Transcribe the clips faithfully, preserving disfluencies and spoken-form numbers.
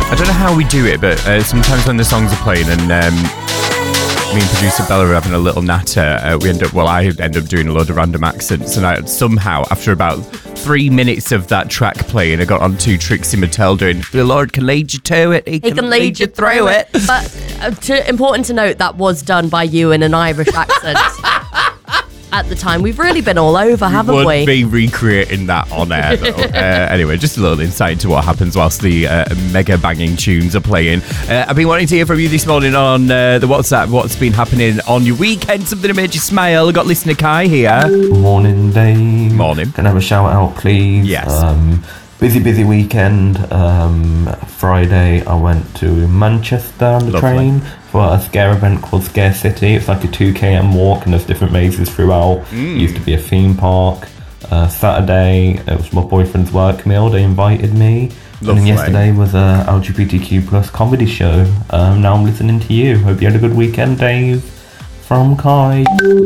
I don't know how we do it, but uh, sometimes when the songs are playing and um, me and producer Bella are having a little natter, uh, we end up, well, I end up doing a load of random accents, and I somehow, after about three minutes of that track playing, I got on to Trixie Mattel doing, the Lord can lead you to it, he, He can, can lead you through it. But uh, to, important to note, that was done by you in an Irish accent. At the time, we've really been all over, haven't would we? be recreating that on air though. uh, anyway, just a little insight into what happens whilst the uh, mega banging tunes are playing. uh, I've been wanting to hear from you this morning on uh, the WhatsApp. What's been happening on your weekend? Something that made you smile. I got listener Kai here. Morning, Dave. Morning. Can I have a shout out, please? Yes. Um, busy, busy weekend. Um, Friday, I went to Manchester on the Lovely. train for a scare event called Scare City. It's like a two k-m walk, and there's different mazes throughout. Mm. It used to be a theme park. Uh, Saturday, it was my boyfriend's work meal. They invited me. Lovely. And then yesterday was a L G B T Q plus comedy show. Um, now I'm listening to you. Hope you had a good weekend, Dave. From Kai.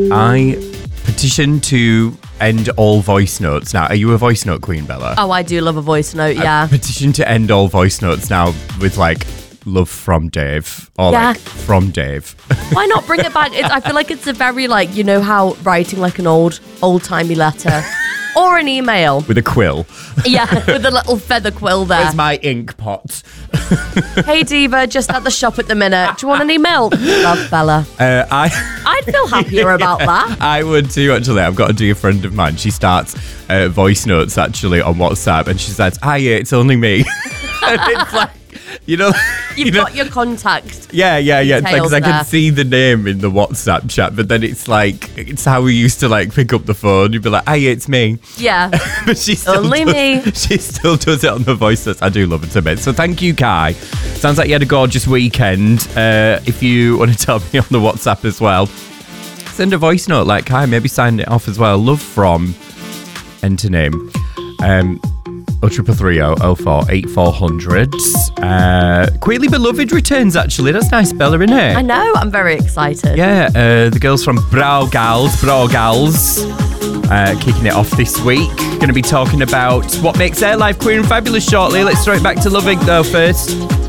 I petition to end all voice notes now. Are you a voice note queen, Bella? Oh, I do love a voice note, I yeah. petition to end all voice notes now with like love from Dave or Yeah. like from Dave. Why not bring it back? It's, I feel like it's a very, like, you know how writing like an old, old-timey letter or an email. With a quill. Yeah, with a little feather quill there. Where's my ink pot? Hey, Diva, just at the shop at the minute. Do you want any milk? Love, Bella. Uh, I I'd feel happier about that. I would too, actually. I've got a dear friend of mine. She starts uh, voice notes, actually, on WhatsApp, and she says, hiya, it's only me. And it's like, you know... You've you know, got your contact. Yeah, yeah, yeah. It's like, 'cause I there. can see the name in the WhatsApp chat, but then it's like, it's how we used to like pick up the phone. You'd be like, hiya, it's me. Yeah. But she still Only does, me. She still does it on the voice notes. I do love it a bit. So thank you, Kai. Sounds like you had a gorgeous weekend. Uh, if you want to tell me on the WhatsApp as well, send a voice note like Kai. Maybe sign it off as well. Love from, enter name. Um, oh triple three oh oh four eight four hundred. Uh, Queerly Beloved returns, actually. That's nice, Bella, isn't it? I know. I'm very excited. Yeah, uh, the girls from Bra Gals, Bra Gals, uh, kicking it off this week. Going to be talking about what makes their life queer and fabulous shortly. Let's throw it back to Loving though first.